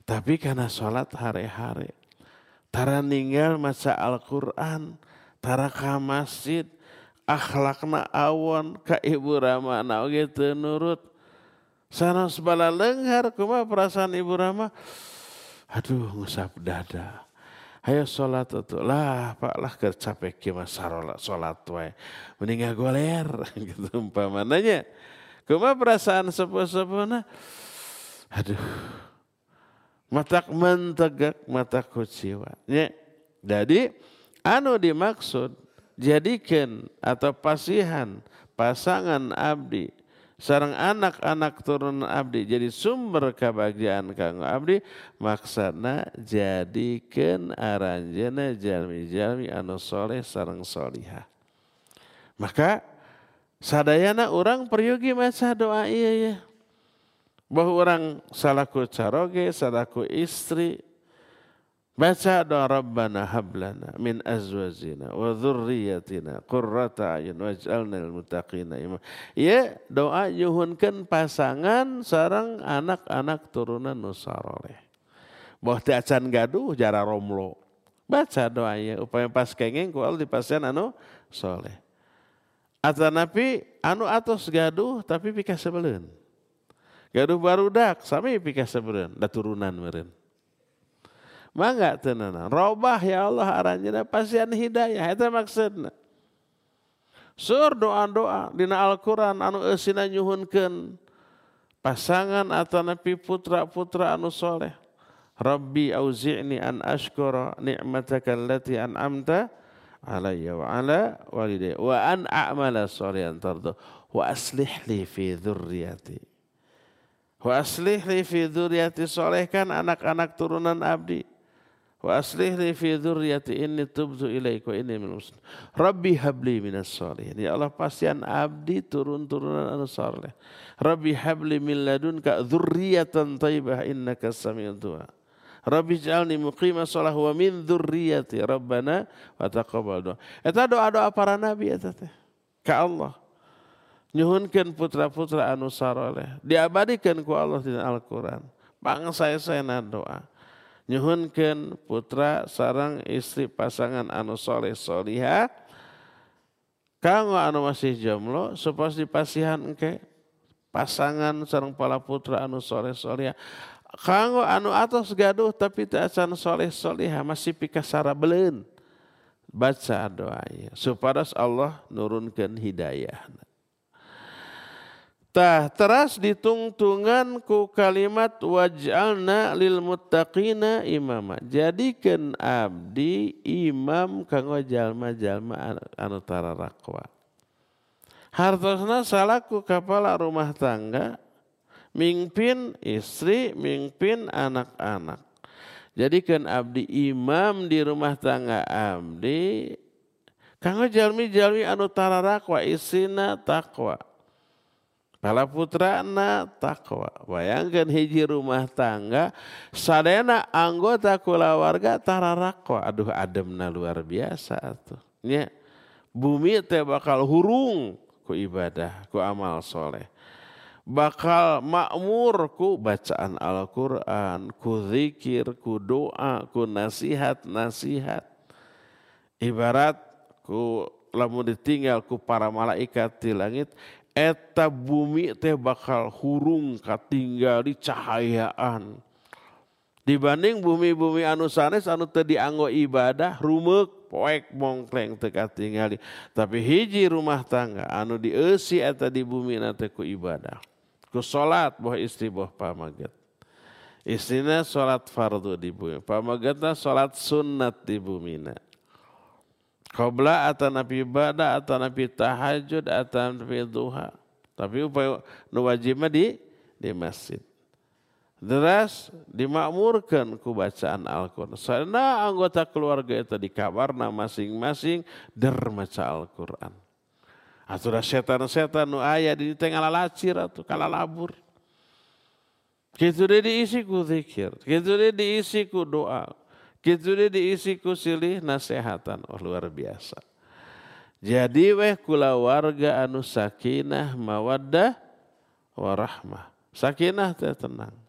Tapi karena sholat hari-hari. Tara ninggal maca Al-Quran. Tara ka masjid. Akhlakna awon ka Ibu Rama. Nah gitu nurut. Sanos bala leunghar kumaha perasaan Ibu Rama. Aduh ngusap dada. Hayo sholat itu lah pak lah kercapek mah sholat wae. Mending ngagoler gitu umpamananya. Kumaha perasaan sepuh-sepuhna. Aduh. Matak mentegak mata kuciwa. Ya. Jadi anu dimaksud jadikan atau pasihan pasangan abdi sareng anak-anak turunan abdi jadi sumber kebahagiaan kanggo abdi maksudna jadikeun aranjeunna jalmi-jalmi anu soleh sareng solihah. Maka sadayana urang peryogi maca doa ieu ya. Bahwa orang salaku caroge, salaku istri baca doa Rabbana hablana min azwajina wa dzurriyyatina qurrata a'yun waj'alna lil muttaqina imama. Ieu doa nyuhunkeun pasangan sareng anak-anak turunan nu saleh. Boh teu acan gaduh jara romlo. Baca doa ieu upaya pas kengeng ku Allah dipasieun anu saleh. Atanapi anu atos gaduh tapi pika sabeleun. Gaduh barudak sami pika sabeleun da turunan meureun. Mangga teunana. Robah ya Allah aranjeunna pasian hidayah eta maksudna. Sur doa-doa dina Al-Qur'an anu eusina nyuhunkeun pasangan atanapi putra-putra anu soleh. Rabbi auzi'ni an ashkura ni'mataka allati an'amta alayya wa ala walidayya wa an a'mala sholihan tarda wa aslih li fi dzurriyyati. Wa aslih li fi dzurriyyati solehkan anak-anak turunan abdi. Wa aslih li fi dzurriyyati inni tubtu ilaika wa inni minal muslimin. Rabbi habli minas sholihin. Ya Allah pasian abdi turun-turunan anu saleh. Rabbi habli min ladunka dzurriyyatan thayyibah innaka samiul du'a. Rabbi ij'alni muqimas shalah wa min dzurriyyati rabbana wa taqabbal du'a. Eta doa-doa para nabi eta teh ka Allah. Nyuhunkeun putra-putra anu saleh. Diabadikan ku Allah di Al-Qur'an. Bangsa-saena doa. Nyuhunkeun putra sareng istri pasangan anu soleh solihah kanggo anu masih jomblo supaya dipasihan engke pasangan sareng pala putra anu soleh solihah kanggo anu atos gaduh tapi teu acan soleh solihah masih pika sarabeleun baca doa ieu supados Allah nurunkeun hidayah. Tah teras ditungtungan ku kalimat waj'alna lil muttaqina imama. Jadikeun abdi imam kanggo jalma-jalma anu tararakwa. Hartosna salaku kepala rumah tangga, mingpin istri, mingpin anak-anak. Jadikeun abdi imam di rumah tangga abdi kanggo jalmi-jalmi anu tararakwa istrina takwa. Kala putrana takwa. Bayangkan hiji rumah tangga sadayana anggota kulawarga tararakwa. Aduh ademna luar biasa atuh. Nya bumi teh bakal hurung ku ibadah, ku amal soleh. Bakal makmur ku bacaan Al-Qur'an, ku zikir, ku doa, ku nasihat-nasihat. Ibarat ku lamun ditinggal ku para malaikat di langit eta bumi teh bakal hurung katinggal di cahayaan. Dibanding bumi-bumi anu sanes anu teu dianggo ibadah rumeuk poek mongkleng teu katingali. Tapi hiji rumah tangga anu dieusi eta di bumi na teh ku ibadah. Ku salat boh istri boh pamaget. Istrina salat fardu di bumi, pamagetna salat sunnat di bumina. Qabla atanapi ibadah, atanapi tahajud, atanapi duha. Tapi upaya nu wajibna di masjid. Deras dimakmurkan ku bacaan Al-Qur'an. Sarana anggota keluarga itu di kamarna masing-masing der maca Al-Qur'an. Atura setan-setan nu aya di tengah lalacir atuh kalalabur. Kitu deui diisi ku zikir, kitu deui diisi ku doa. Kitu dia diisi ku silih nasehatan. Oh luar biasa. Jadi weh kula warga anu sakinah mawaddah warahmah. Sakinah teh tenang.